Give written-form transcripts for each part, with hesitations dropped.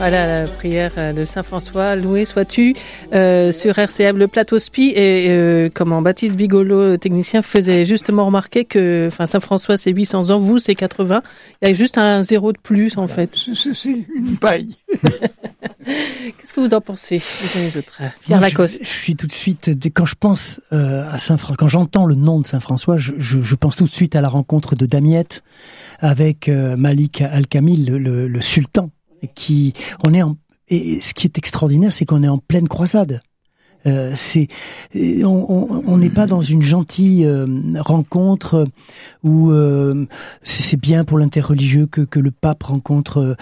Voilà la prière de Saint François. Loué sois-tu sur RCM. Le plateau SPI et Baptiste Bigolo, technicien, faisait justement remarquer que Saint François c'est 800 ans, vous c'est 80. Il y a juste un zéro de plus en fait. C'est une paille. Qu'est-ce que vous en pensez, les autres? Pierre Lacoste. Je suis tout de suite, quand je pense à Saint-François, quand j'entends le nom de Saint-François, je pense tout de suite à la rencontre de Damiette avec Malik Al-Kamil, le sultan. Et ce qui est extraordinaire, c'est qu'on est en pleine croisade. On n'est pas dans une gentille rencontre où c'est bien pour l'interreligieux que le pape rencontre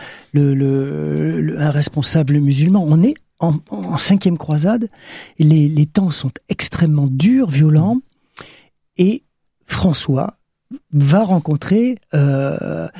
un responsable musulman. On est en 5e croisade. Les temps sont extrêmement durs, violents, et François va rencontrer le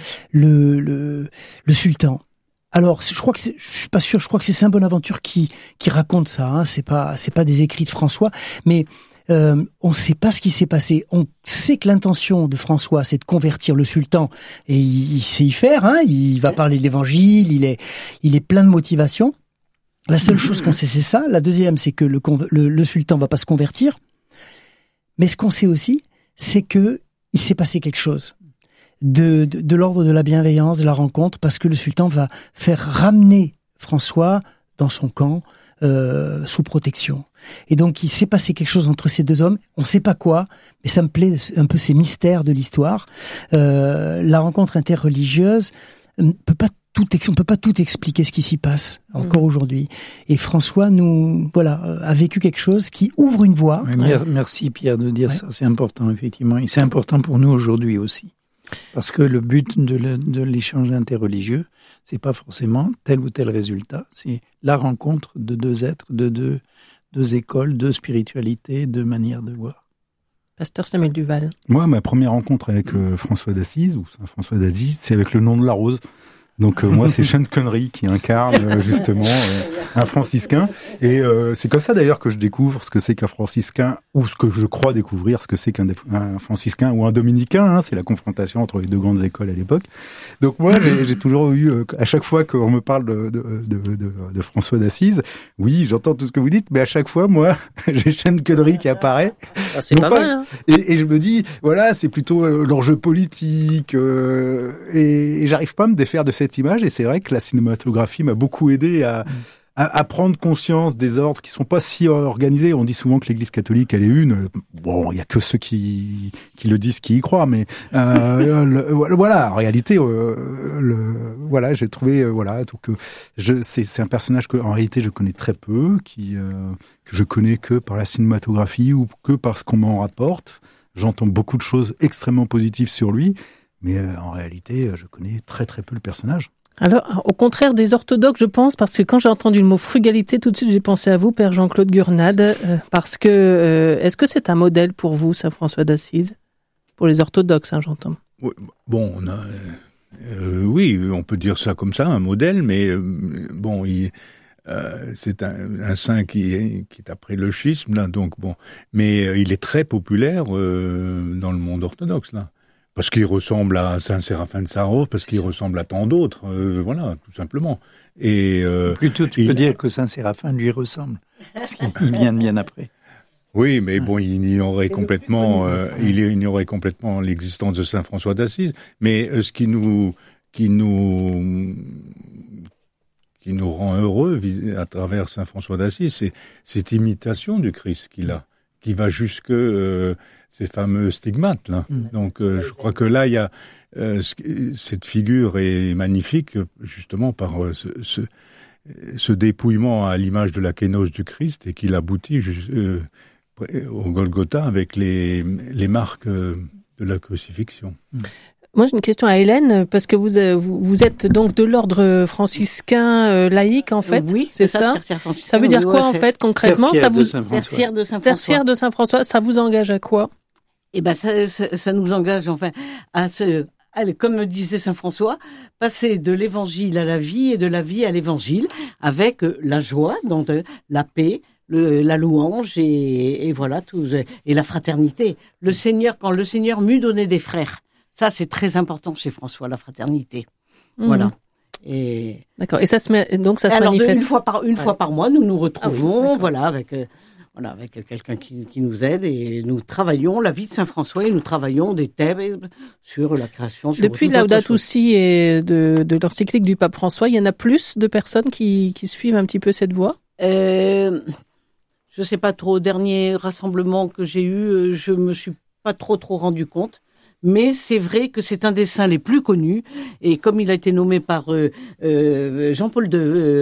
sultan. Alors, je suis pas sûr. Je crois que c'est Saint Bonaventure qui raconte ça. Hein. C'est pas des écrits de François, mais on sait pas ce qui s'est passé. On sait que l'intention de François, c'est de convertir le sultan, et il sait y faire. Hein. Il va parler de l'Évangile. Il est plein de motivation. La seule chose qu'on sait, c'est ça. La deuxième, c'est que le sultan va pas se convertir. Mais ce qu'on sait aussi, c'est que il s'est passé quelque chose. De l'ordre de la bienveillance, de la rencontre, parce que le sultan va faire ramener François dans son camp sous protection. Et donc il s'est passé quelque chose entre ces deux hommes, on ne sait pas quoi, mais ça me plaît un peu ces mystères de l'histoire. La rencontre interreligieuse, on peut pas tout expliquer ce qui s'y passe encore aujourd'hui. Et François a vécu quelque chose qui ouvre une voie. Merci Pierre de dire ça, c'est important effectivement, et c'est important pour nous aujourd'hui aussi. Parce que le but de l'échange interreligieux, c'est pas forcément tel ou tel résultat, c'est la rencontre de deux êtres, de deux écoles, de spiritualité, de manières de voir. Pasteur Samuel Duval. Moi, ma première rencontre avec François d'Assise, ou Saint François d'Assise, c'est avec le nom de la rose. Donc moi, c'est Sean Connery qui incarne justement un franciscain. Et c'est comme ça d'ailleurs que je découvre ce que c'est qu'un franciscain, ou ce que je crois découvrir ce que c'est qu'un franciscain ou un dominicain. Hein, c'est la confrontation entre les deux grandes écoles à l'époque. Donc moi, j'ai toujours eu, à chaque fois qu'on me parle de François d'Assise, oui, j'entends tout ce que vous dites, mais à chaque fois, moi, j'ai Sean Connery qui apparaît. Ah, c'est pas mal. Hein. Et je me dis, voilà, c'est plutôt l'enjeu politique, et j'arrive pas à me défaire de cette image, et c'est vrai que la cinématographie m'a beaucoup aidé à prendre conscience des ordres qui sont pas si organisés. On dit souvent que l'Église catholique, elle est une. Bon, il y a que ceux qui le disent, qui y croient, mais voilà. En réalité, j'ai trouvé donc c'est un personnage que en réalité je connais très peu, que je connais que par la cinématographie ou que parce qu'on m'en rapporte. J'entends beaucoup de choses extrêmement positives sur lui, mais en réalité, je connais très très peu le personnage. Alors, au contraire des orthodoxes, je pense, parce que quand j'ai entendu le mot frugalité, tout de suite j'ai pensé à vous, Père Jean-Claude Gurnade, parce que est-ce que c'est un modèle pour vous, Saint François d'Assise? Pour les orthodoxes, hein, j'entends. Oui, bon, oui, on peut dire ça comme ça, un modèle, mais c'est un saint qui est après le schisme, là, donc bon, mais il est très populaire dans le monde orthodoxe, là. Parce qu'il ressemble à Saint Séraphin de Sarov, parce qu'il ressemble à tant d'autres, voilà, tout simplement. Et plutôt, tu peux dire que Saint Séraphin lui ressemble, parce qu'il vient bien après. Oui, mais bon, il ignorait complètement l'existence de Saint François d'Assise. Mais ce qui nous rend heureux à travers Saint François d'Assise, c'est cette imitation du Christ qu'il a, qui va jusque ces fameux stigmates là. Donc je crois que là il y a cette figure est magnifique justement par ce dépouillement à l'image de la kénose du Christ, et qu'il aboutit au Golgotha avec les marques de la crucifixion. Moi, j'ai une question à Hélène, parce que vous êtes donc de l'ordre franciscain laïque, en fait. Oui, c'est ça. Ça veut dire quoi, en fait, concrètement? Tertiaire de Saint François. Tertiaire de Saint François. Ça vous engage à quoi? Eh ben, ça nous engage, enfin, allez, comme disait Saint François, passer de l'évangile à la vie et de la vie à l'évangile, avec la joie, donc la paix, la louange et voilà tout, et la fraternité. Le Seigneur, quand le Seigneur m'eût donné des frères, ça c'est très important chez François, la fraternité. Voilà. Et D'accord. Et ça se alors, manifeste une fois par mois, nous nous retrouvons, avec quelqu'un qui nous aide, et nous travaillons la vie de Saint-François, et nous travaillons des thèmes sur la création. Depuis Laudato Si et de l'encyclique du pape François, il y en a plus de personnes qui suivent un petit peu cette voie? Je sais pas trop. Au dernier rassemblement que j'ai eu, je me suis pas trop rendu compte. Mais c'est vrai que c'est un des saints les plus connus, et comme il a été nommé par Jean-Paul II,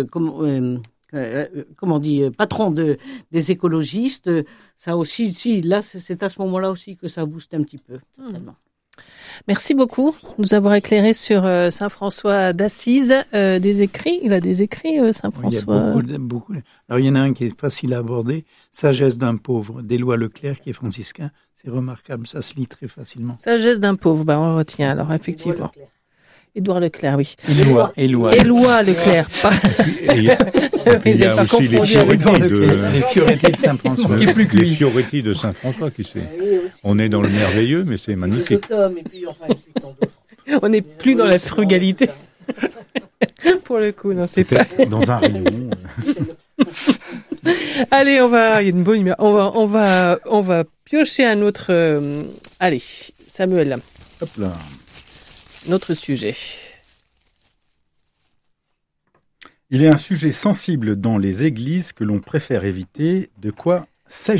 patron des écologistes, ça aussi, là, c'est à ce moment-là aussi que ça booste un petit peu. Certainement. Merci beaucoup de nous avoir éclairé sur Saint François d'Assise, des écrits. Il a des écrits, Saint François. Oui, il y a beaucoup. Alors, il y en a un qui est facile à aborder, Sagesse d'un pauvre, d'Éloi Leclerc, qui est franciscain. C'est remarquable, ça se lit très facilement. Sagesse d'un pauvre, on le retient alors, effectivement. Édouard Leclerc, oui. Éloi Leclerc. Il y a aussi les Fioretti de Saint-François. Les Fioretti de Saint-François, qui c'est. On est dans le merveilleux, mais c'est magnifique. On n'est plus dans la frugalité. Pour le coup, non, c'est pas. Dans un rayon. Allez, il y a une bonne humeur. On va piocher un autre. Allez, Samuel. Hop là. Notre sujet. Il est un sujet sensible dans les églises que l'on préfère éviter. De quoi s'agit-il ?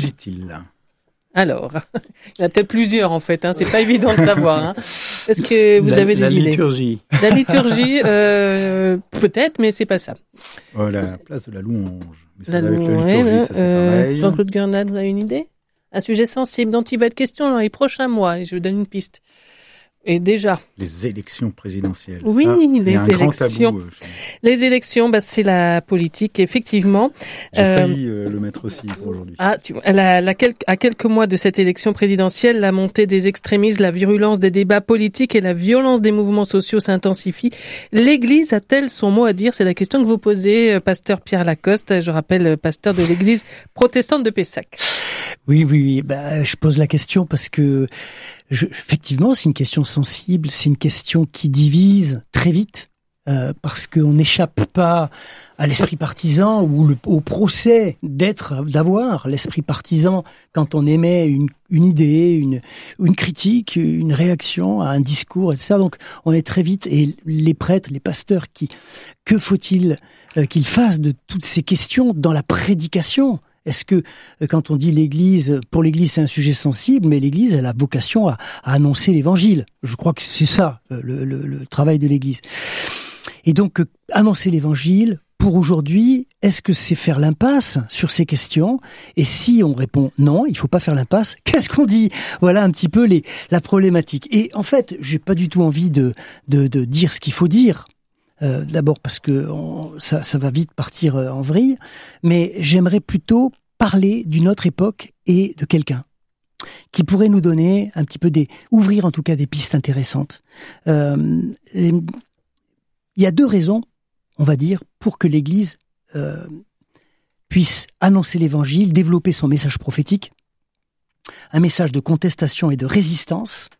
Alors, il y en a peut-être plusieurs en fait, c'est pas évident de savoir. Est-ce que vous avez des idées ? La liturgie, peut-être, mais c'est pas ça. La place de la louange. Mais ça va avec la liturgie, ça c'est pareil. Jean-Claude Gurnat, vous avez une idée ? Un sujet sensible dont il va être question dans les prochains mois, et je vous donne une piste. Et déjà. Les élections présidentielles. Oui, ça, les élections. Tabou, les élections, c'est la politique, effectivement. J'ai failli le mettre aussi pour aujourd'hui. À quelques mois de cette élection présidentielle, la montée des extrémistes, la virulence des débats politiques et la violence des mouvements sociaux s'intensifient. L'Église a-t-elle son mot à dire ? C'est la question que vous posez, pasteur Pierre Lacoste, je rappelle, pasteur de l'Église protestante de Pessac. Oui. Je pose la question parce que effectivement, c'est une question sensible, c'est une question qui divise très vite, parce qu'on n'échappe pas à l'esprit partisan ou au procès d'avoir l'esprit partisan quand on émet une idée, une critique, une réaction à un discours, etc. Donc, on est très vite, et les prêtres, les pasteurs, que faut-il qu'ils fassent de toutes ces questions dans la prédication ? Est-ce que, quand on dit l'Église, pour l'Église c'est un sujet sensible, mais l'Église elle a vocation à annoncer l'Évangile. Je crois que c'est ça le travail de l'Église. Et donc annoncer l'Évangile pour aujourd'hui, est-ce que c'est faire l'impasse sur ces questions ? Et si on répond non, il faut pas faire l'impasse, qu'est-ce qu'on dit ? Voilà un petit peu la problématique. Et en fait, j'ai pas du tout envie de dire ce qu'il faut dire. D'abord parce que ça va vite partir en vrille, mais j'aimerais plutôt parler d'une autre époque et de quelqu'un qui pourrait nous donner un petit peu ouvrir en tout cas des pistes intéressantes. Il y a deux raisons, on va dire, pour que l'Église puisse annoncer l'Évangile, développer son message prophétique, un message de contestation et de résistance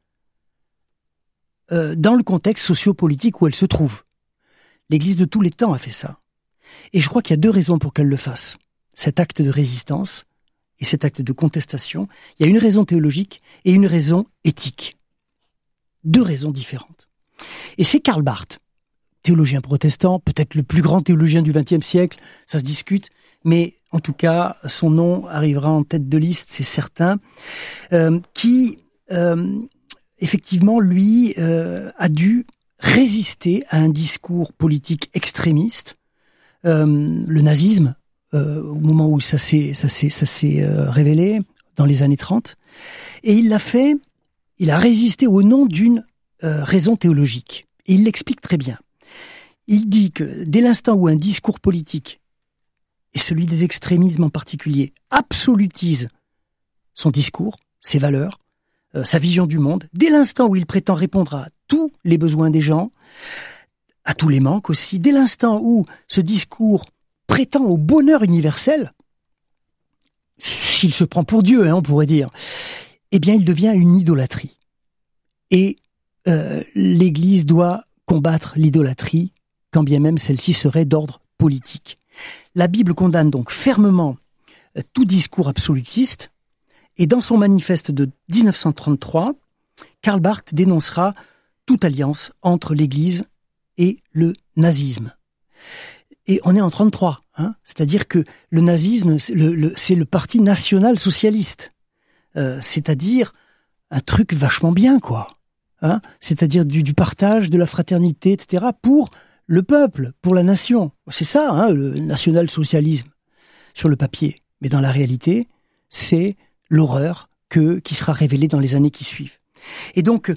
dans le contexte socio-politique où elle se trouve. L'Église de tous les temps a fait ça. Et je crois qu'il y a deux raisons pour qu'elle le fasse. Cet acte de résistance et cet acte de contestation. Il y a une raison théologique et une raison éthique. Deux raisons différentes. Et c'est Karl Barth, théologien protestant, peut-être le plus grand théologien du XXe siècle, ça se discute, mais en tout cas, son nom arrivera en tête de liste, c'est certain, qui, effectivement, lui, a dû résister à un discours politique extrémiste, le nazisme, au moment où ça s'est révélé, dans les années 30, et il a résisté au nom d'une raison théologique. Et il l'explique très bien. Il dit que dès l'instant où un discours politique, et celui des extrémismes en particulier, absolutise son discours, ses valeurs, sa vision du monde, dès l'instant où il prétend répondre à tous les besoins des gens, à tous les manques aussi, dès l'instant où ce discours prétend au bonheur universel, s'il se prend pour Dieu, on pourrait dire, eh bien il devient une idolâtrie. Et l'Église doit combattre l'idolâtrie quand bien même celle-ci serait d'ordre politique. La Bible condamne donc fermement tout discours absolutiste, et dans son manifeste de 1933, Karl Barth dénoncera toute alliance entre l'Église et le nazisme. Et on est en 33, c'est-à-dire que le nazisme, c'est le parti national-socialiste, c'est-à-dire un truc vachement bien, quoi. C'est-à-dire du partage, de la fraternité, etc., pour le peuple, pour la nation. C'est ça, le national-socialisme, sur le papier. Mais dans la réalité, c'est l'horreur qui sera révélée dans les années qui suivent. Et donc,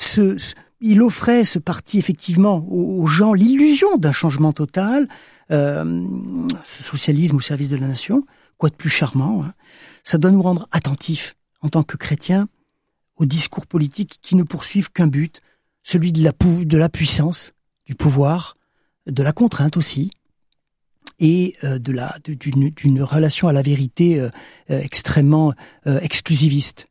il offrait, ce parti, effectivement, aux gens, l'illusion d'un changement total, ce socialisme au service de la nation, quoi de plus charmant. Ça doit nous rendre attentifs, en tant que chrétiens, aux discours politiques qui ne poursuivent qu'un but, celui de la puissance, du pouvoir, de la contrainte aussi, et d'une relation à la vérité extrêmement exclusiviste.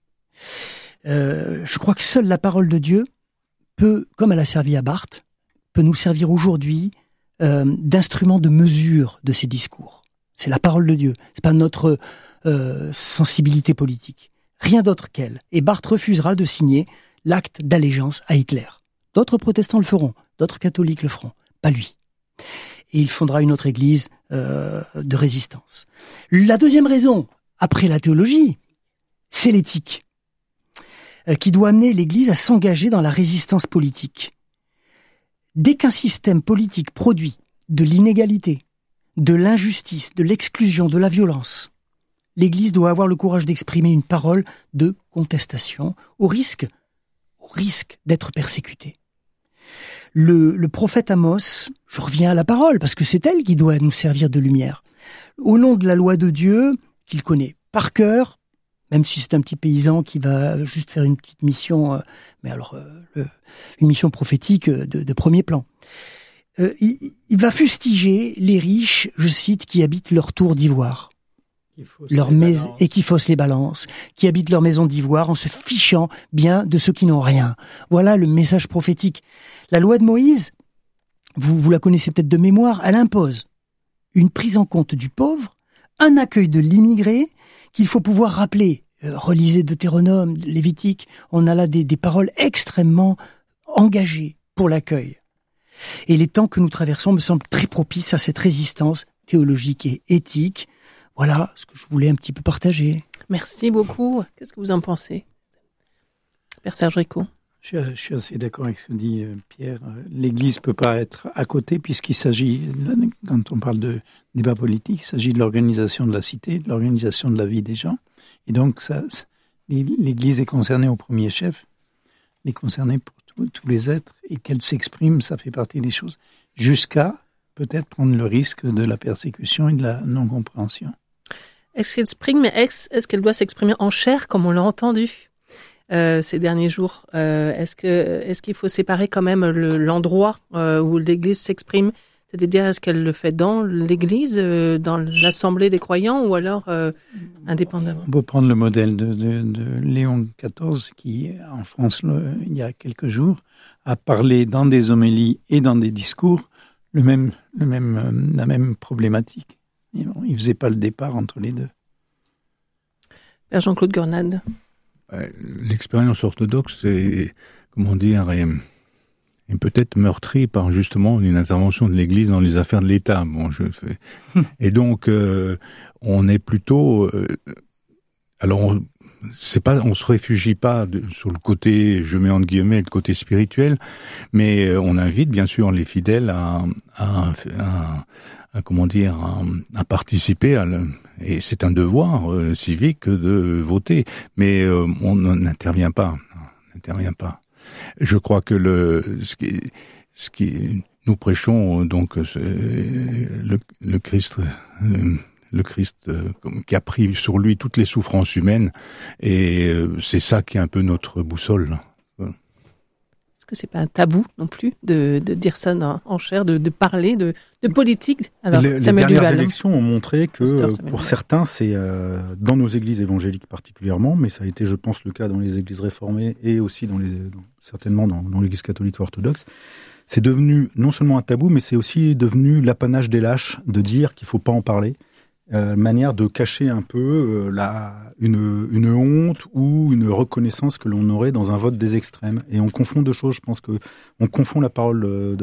Je crois que seule la parole de Dieu peut, comme elle a servi à Barth, peut nous servir aujourd'hui d'instrument de mesure de ces discours. C'est la parole de Dieu, c'est pas notre sensibilité politique. Rien d'autre qu'elle. Et Barth refusera de signer l'acte d'allégeance à Hitler. D'autres protestants le feront, d'autres catholiques le feront, pas lui. Et il fondera une autre église de résistance. La deuxième raison, après la théologie, c'est l'éthique, qui doit amener l'Église à s'engager dans la résistance politique. Dès qu'un système politique produit de l'inégalité, de l'injustice, de l'exclusion, de la violence, l'Église doit avoir le courage d'exprimer une parole de contestation, au risque d'être persécutée. Le prophète Amos, je reviens à la parole, parce que c'est elle qui doit nous servir de lumière. Au nom de la loi de Dieu, qu'il connaît par cœur, même si c'est un petit paysan qui va juste faire une petite mission, une mission prophétique de premier plan. Il va fustiger les riches, je cite, qui habitent leur tour d'ivoire. Et qui faussent les balances, qui habitent leur maison d'ivoire en se fichant bien de ceux qui n'ont rien. Voilà le message prophétique. La loi de Moïse, vous la connaissez peut-être de mémoire, elle impose une prise en compte du pauvre, un accueil de l'immigré qu'il faut pouvoir rappeler. Relisez Deutéronome, Lévitique, on a là des paroles extrêmement engagées pour l'accueil. Et les temps que nous traversons me semblent très propices à cette résistance théologique et éthique. Voilà ce que je voulais un petit peu partager. Merci beaucoup. Qu'est-ce que vous en pensez, Père Serge Rico? Je suis assez d'accord avec ce que dit Pierre. L'Église ne peut pas être à côté puisqu'il s'agit, quand on parle de débat politique, il s'agit de l'organisation de la cité, de l'organisation de la vie des gens. Et donc, l'Église est concernée au premier chef, elle est concernée pour tous les êtres, et qu'elle s'exprime, ça fait partie des choses, jusqu'à peut-être prendre le risque de la persécution et de la non-compréhension. Est-ce qu'elle doit s'exprimer en chair, comme on l'a entendu ces derniers jours? Est-ce qu'il faut séparer quand même l'endroit où l'Église s'exprime? C'est-à-dire, est-ce qu'elle le fait dans l'Église, dans l'Assemblée des croyants, ou alors indépendamment? On peut prendre le modèle de Léon XIV, qui, en France, il y a quelques jours, a parlé dans des homélies et dans des discours la même problématique. Il faisait pas le départ entre les deux. Père Jean-Claude Gurnade. L'expérience orthodoxe est, est peut-être meurtrie par justement une intervention de l'Église dans les affaires de l'État. Et donc, on est plutôt... on se réfugie pas sur le côté, je mets entre guillemets, le côté spirituel, mais on invite bien sûr les fidèles à participer et c'est un devoir civique de voter, mais on n'intervient pas. Je crois que ce qui nous prêchons donc le Christ. Le Christ qui a pris sur lui toutes les souffrances humaines, et c'est ça qui est un peu notre boussole. Est-ce que c'est pas un tabou non plus de dire ça en chair, de parler de politique? Alors, les dernières élections ont montré que pour certains, c'est dans nos églises évangéliques particulièrement, mais ça a été, je pense, le cas dans les églises réformées et aussi certainement dans l'église catholique orthodoxe, c'est devenu non seulement un tabou, mais c'est aussi devenu l'apanage des lâches de dire qu'il faut pas en parler. Manière de cacher un peu une honte ou une reconnaissance que l'on aurait dans un vote des extrêmes. Et on confond deux choses. Je pense que on confond la parole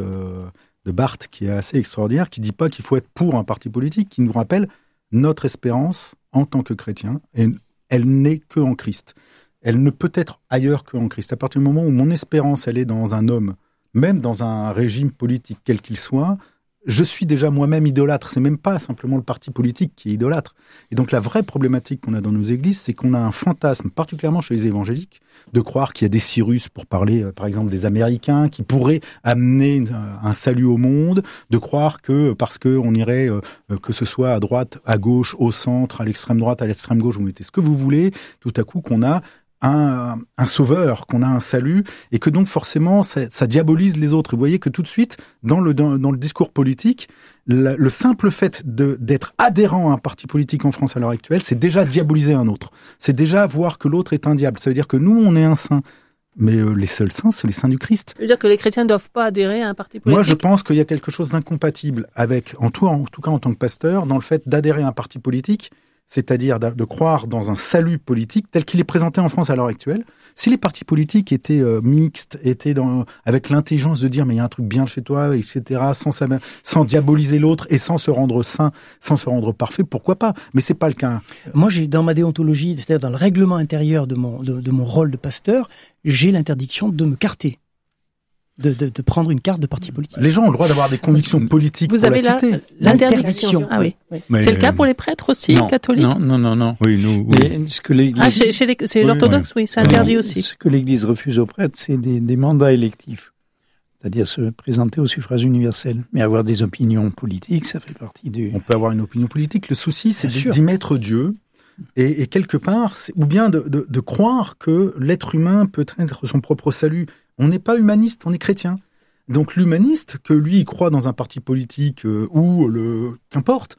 de Barthes, qui est assez extraordinaire, qui dit pas qu'il faut être pour un parti politique, qui nous rappelle notre espérance en tant que chrétiens. Et elle n'est que en Christ. Elle ne peut être ailleurs que en Christ. À partir du moment où mon espérance, elle est dans un homme, même dans un régime politique quel qu'il soit, je suis déjà moi-même idolâtre. C'est même pas simplement le parti politique qui est idolâtre. Et donc la vraie problématique qu'on a dans nos églises, c'est qu'on a un fantasme, particulièrement chez les évangéliques, de croire qu'il y a des Cyrus, pour parler par exemple des Américains, qui pourraient amener un salut au monde, de croire que parce qu'on irait, que ce soit à droite, à gauche, au centre, à l'extrême droite, à l'extrême gauche, vous mettez ce que vous voulez, tout à coup qu'on a un sauveur, qu'on a un salut, et que donc forcément ça diabolise les autres. Et vous voyez que tout de suite, dans le discours politique, le simple fait d'être adhérent à un parti politique en France à l'heure actuelle, c'est déjà diaboliser un autre. C'est déjà voir que l'autre est un diable. Ça veut dire que nous, on est un saint. Mais les seuls saints, c'est les saints du Christ. Ça veut dire que les chrétiens ne doivent pas adhérer à un parti politique? Moi, je pense qu'il y a quelque chose d'incompatible avec, en tout cas en tant que pasteur, dans le fait d'adhérer à un parti politique, c'est-à-dire de croire dans un salut politique tel qu'il est présenté en France à l'heure actuelle. Si les partis politiques étaient mixtes, étaient avec l'intelligence de dire mais il y a un truc bien chez toi, etc., sans diaboliser l'autre et sans se rendre saint, sans se rendre parfait, pourquoi pas? Mais c'est pas le cas. Moi, j'ai dans ma déontologie, c'est-à-dire dans le règlement intérieur de mon rôle de pasteur, j'ai l'interdiction de me carter. De prendre une carte de parti politique. Les gens ont le droit d'avoir des convictions politiques. Vous avez l'interdiction. Ah oui. Mais c'est le cas pour les prêtres aussi, catholiques? Non. Oui, nous. Mais ce que l'Église... chez les orthodoxes, oui, c'est interdit aussi. Ce que l'Église refuse aux prêtres, c'est des mandats électifs. C'est-à-dire se présenter au suffrage universel. Mais avoir des opinions politiques, ça fait partie du... On peut avoir une opinion politique. Le souci, c'est d'y mettre Dieu. Et quelque part, ou bien de croire que l'être humain peut être son propre salut. On n'est pas humaniste, on est chrétien. Donc l'humaniste, que lui, il croit dans un parti politique qu'importe,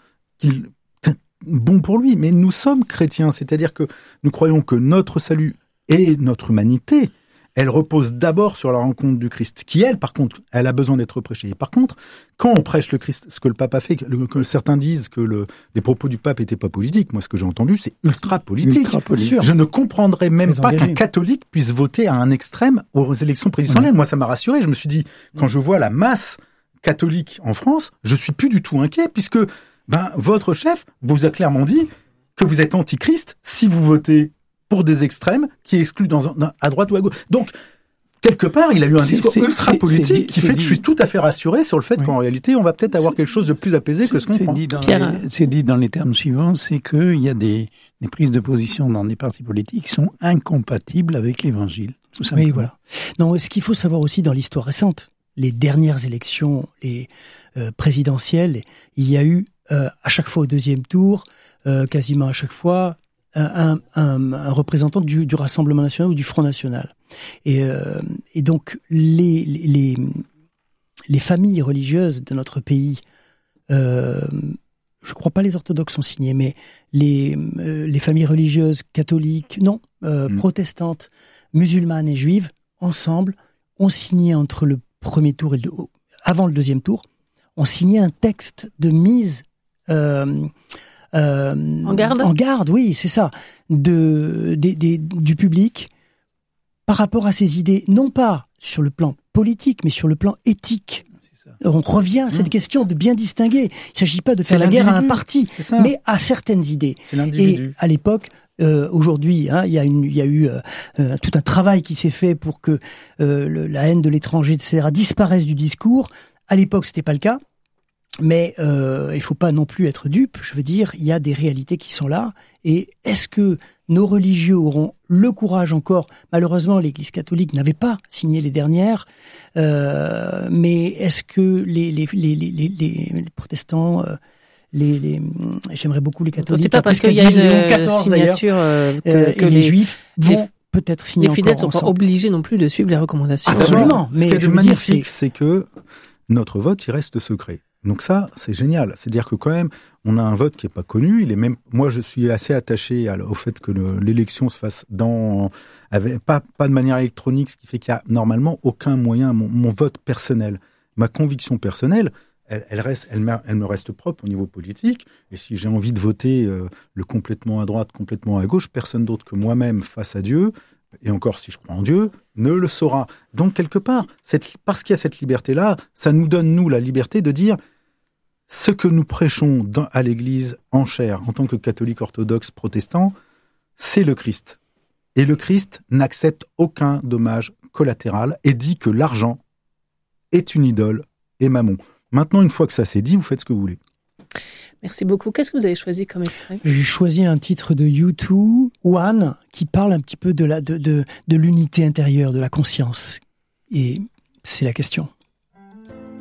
bon pour lui. Mais nous sommes chrétiens, c'est-à-dire que nous croyons que notre salut et notre humanité, elle repose d'abord sur la rencontre du Christ, qui elle, par contre, elle a besoin d'être prêchée. Et par contre, quand on prêche le Christ, ce que le pape a fait, que certains disent que les propos du pape n'étaient pas politiques, moi ce que j'ai entendu, c'est ultra politique. Je ne comprendrais même pas qu'un catholique puisse voter à un extrême aux élections présidentielles. Moi ça m'a rassuré, je me suis dit, quand je vois la masse catholique en France, je suis plus du tout inquiet, puisque votre chef vous a clairement dit que vous êtes antichrist si vous votez pour des extrêmes qui excluent à droite ou à gauche. Donc, quelque part, il a eu un discours ultra politique qui fait que je suis tout à fait rassuré sur le fait qu'en réalité, on va peut-être avoir quelque chose de plus apaisé que ce qu'on pense. C'est dit dans les termes suivants, c'est qu'il y a des prises de position dans des partis politiques qui sont incompatibles avec l'Évangile. Tout simplement. Oui, voilà. Non, ce qu'il faut savoir aussi dans l'histoire récente, les dernières élections, les présidentielles, il y a eu à chaque fois au deuxième tour, quasiment à chaque fois, un représentant du Rassemblement national ou du Front national. Et donc les familles religieuses de notre pays, je crois pas les orthodoxes ont signé, mais les familles religieuses catholiques, protestantes, musulmanes et juives, ensemble, ont signé entre le premier tour et avant le deuxième tour, ont signé un texte de mise en garde, oui, c'est ça, du public par rapport à ces idées, non pas sur le plan politique, mais sur le plan éthique. On revient à cette question de bien distinguer. Il ne s'agit pas de faire la guerre à un parti, mais à certaines idées. C'est l'individu. Et à l'époque, aujourd'hui, il y a eu tout un travail qui s'est fait pour que la haine de l'étranger, etc., disparaisse du discours. À l'époque, c'était pas le cas. Mais il faut pas non plus être dupe. Je veux dire, il y a des réalités qui sont là. Et est-ce que nos religieux auront le courage encore? Malheureusement, l'Église catholique n'avait pas signé les dernières. Mais est-ce que les protestants, j'aimerais beaucoup les catholiques. C'est pas parce qu'il y a une signature que les juifs vont peut-être signer. Les fidèles sont pas obligés non plus de suivre les recommandations. Absolument. Mais ce qui est magnifique, c'est que notre vote, il reste secret. Donc ça, c'est génial. C'est-à-dire que quand même, on a un vote qui est pas connu. Moi, je suis assez attaché au fait que l'élection se fasse pas de manière électronique, ce qui fait qu'il y a normalement aucun moyen, mon vote personnel ma conviction personnelle, elle me reste propre au niveau politique. Et si j'ai envie de voter le complètement à droite, complètement à gauche, personne d'autre que moi-même face à Dieu, et encore si je crois en Dieu, ne le saura. Donc quelque part, parce qu'il y a cette liberté-là, ça nous donne, nous, la liberté de dire ce que nous prêchons à l'Église en chair, en tant que catholique orthodoxe protestant, c'est le Christ. Et le Christ n'accepte aucun dommage collatéral et dit que l'argent est une idole et mammon. Maintenant, une fois que ça s'est dit, vous faites ce que vous voulez. Merci beaucoup. Qu'est-ce que vous avez choisi comme extrait ? J'ai choisi un titre de U2, One, qui parle un petit peu de l'unité intérieure, de la conscience. Et c'est la question.